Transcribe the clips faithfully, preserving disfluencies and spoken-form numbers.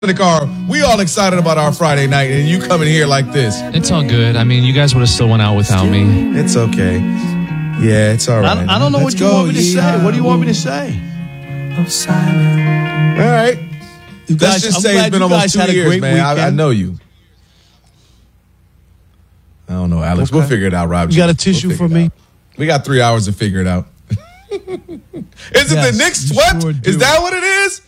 the car, we all excited about our Friday night, and you coming here like this. It's all good. I mean, you guys would have still went out without me. It's okay. Yeah, it's all right. I, I don't know Let's what you go. want me to yeah. say. What do you want me to say? All right. You guys, Let's just I'm say glad it's been you almost guys two had a years, great man. I, I weekend. know you. I don't know, Alex. Okay. We'll figure it out, Rob. You got a tissue we'll for it me? out. We got three hours to figure it out. Is it Yes, the Knicks you swept? sure do. Is that what it is?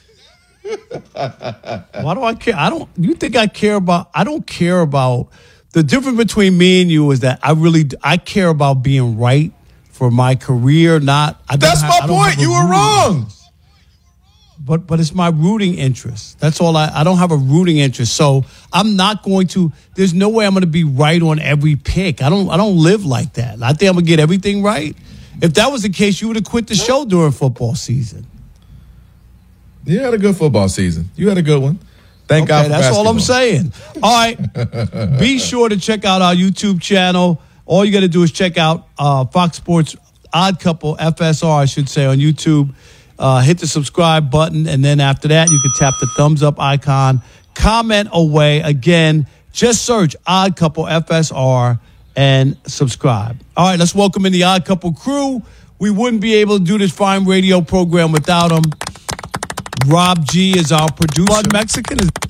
Why do I care? I don't. You think I care about? I don't care about. The difference between me and you is that I really I care about being right for my career. Not. I don't That's have, my I don't point. have a You were rooting wrong. interest. But but it's my rooting interest. That's all. I I don't have a rooting interest. So I'm not going to. There's no way I'm going to be right on every pick. I don't. I don't live like that. I think I'm going to get everything right. If that was the case, you would have quit the show during football season. You had a good football season. You had a good one. Thank Okay, God for that's all I'm basketball. saying. All right. Be sure to check out our YouTube channel. All you got to do is check out uh, Fox Sports Odd Couple, F S R, I should say, on YouTube. Uh, hit the subscribe button, and then after that, you can tap the thumbs up icon. Comment away. Again, just search Odd Couple, F S R, and subscribe. All right, let's welcome in the Odd Couple crew. We wouldn't be able to do this fine radio program without them. Rob G is our producer. Blood Mexican is.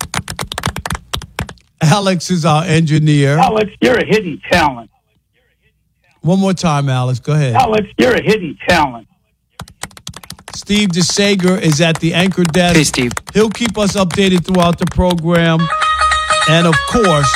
Alex is our engineer. Alex, you're a hidden talent. One more time, Alex. Go ahead. Alex, you're a hidden talent. Steve DeSager is at the anchor desk. Hey, Steve. He'll keep us updated throughout the program. And, of course,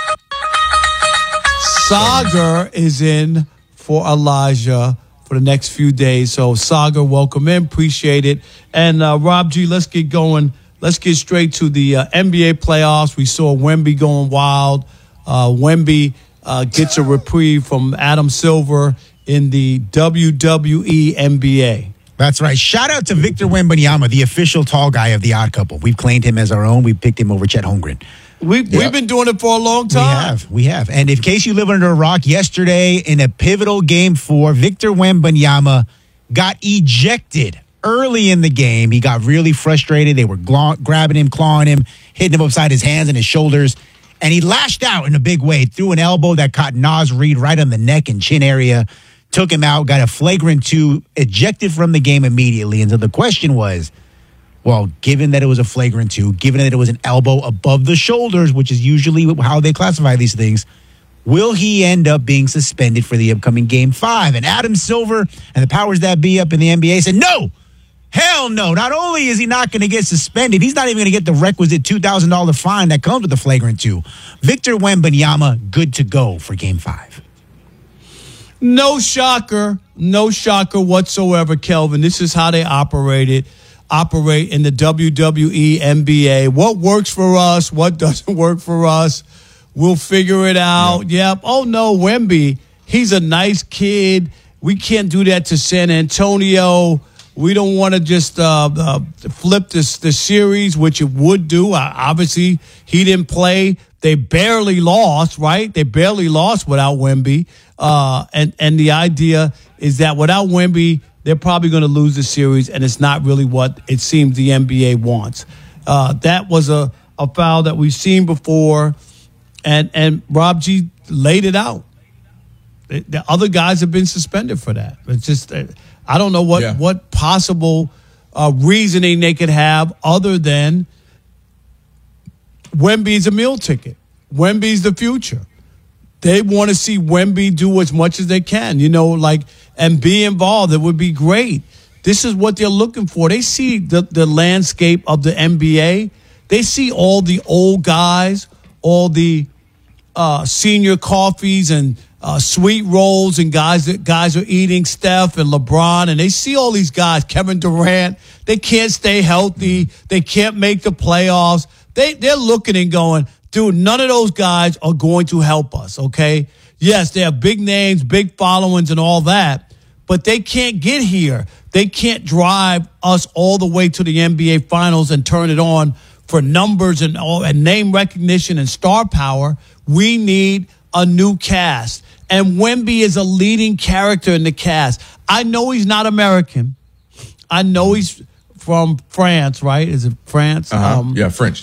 Sagar is in for Elijah for the next few days. So, Sagar, welcome in. Appreciate it. And, uh, Rob G, let's get going. Let's get straight to the uh, N B A playoffs. We saw Wemby going wild. Uh, Wemby uh, gets a reprieve from Adam Silver in the W W E N B A. That's right. Shout out to Victor Wembanyama, the official tall guy of the Odd Couple. We've claimed him as our own. We picked him over Chet Holmgren. We, yep. We've been doing it for a long time. We have. We have. And in case you live under a rock, yesterday in a pivotal game four, Victor Wembanyama got ejected early in the game. He got really frustrated. They were gla- grabbing him, clawing him, hitting him upside his hands and his shoulders. And he lashed out in a big way, threw an elbow that caught Naz Reid right on the neck and chin area, took him out, got a flagrant two, ejected from the game immediately. And so the question was, well, given that it was a flagrant two, given that it was an elbow above the shoulders, which is usually how they classify these things, will he end up being suspended for the upcoming game five? And Adam Silver and the powers that be up in the N B A said, no, hell no. Not only is he not going to get suspended, he's not even going to get the requisite two thousand dollars fine that comes with the flagrant two. Victor Wembanyama, good to go for game five. No shocker, no shocker whatsoever, Kelvin. This is how they operated, operate in the W W E N B A. What works for us, what doesn't work for us, we'll figure it out. Yeah. Yep. Oh, no, Wemby, he's a nice kid. We can't do that to San Antonio. We don't want to just uh, uh, flip this the series, which it would do. Uh, obviously, he didn't play. They barely lost, right? They barely lost without Wemby. Uh, and, and the idea is that without Wemby, they're probably going to lose the series, and it's not really what it seems the N B A wants. Uh, that was a, a foul that we've seen before, and, and Rob G laid it out. The, the other guys have been suspended for that. It's just, uh, I don't know what, Yeah. what possible uh, reasoning they could have other than Wemby's a meal ticket. Wemby's the future. They want to see Wemby do as much as they can, you know, like, and be involved. It would be great. This is what they're looking for. They see the, the landscape of the N B A. They see all the old guys, all the uh, senior coffees and uh, sweet rolls and guys that guys are eating, Steph and LeBron, and they see all these guys, Kevin Durant. They can't stay healthy. They can't make the playoffs. They, they're looking and going, dude, none of those guys are going to help us, okay? Yes, they have big names, big followings and all that, but they can't get here. They can't drive us all the way to the N B A Finals and turn it on for numbers and, all, and name recognition and star power. We need a new cast. And Wemby is a leading character in the cast. I know he's not American. I know he's from France, right? Is it France? Uh-huh. Um, yeah, French.